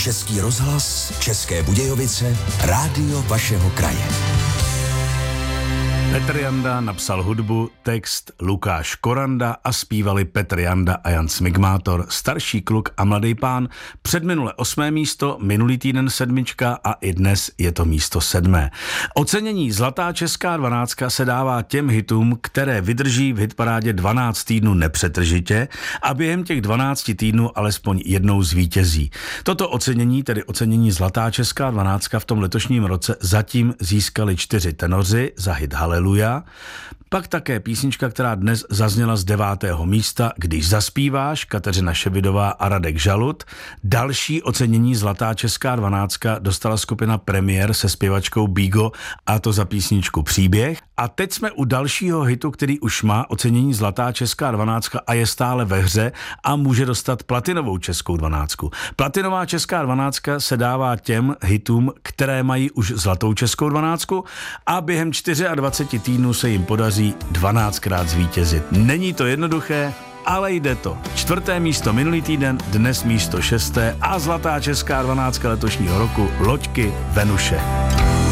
Český rozhlas, České Budějovice, rádio vašeho kraje. Petr Janda napsal hudbu, text Lukáš Koranda a zpívali Petr Janda a Jan Smigmátor, starší kluk a mladý pán. Předminule 8. místo, minulý týden 7. a i dnes je to místo 7. Ocenění Zlatá česká 12 se dává těm hitům, které vydrží v hitparádě 12 týdnů nepřetržitě a během těch 12 týdnů alespoň jednou zvítězí. Toto ocenění, tedy ocenění Zlatá česká 12 v tom letošním roce zatím získali 4 tenoři za hit Haleluja, pak také písnička, která dnes zazněla z 9. místa, Když zaspíváš, Kateřina Ševidová a Radek Žalud. Další ocenění Zlatá česká 12 dostala skupina Premiér se zpěvačkou Bigo, a to za písničku Příběh. A teď jsme u dalšího hitu, který už má ocenění Zlatá česká 12 a je stále ve hře a může dostat platinovou českou 12. Platinová česká 12 se dává těm hitům, které mají už Zlatou českou 12 a během 24 týdnů se jim podaří 12krát zvítězit. Není to jednoduché, ale jde to. 4. místo minulý týden, dnes místo 6. a Zlatá česká 12 letošního roku Loďky Venuše.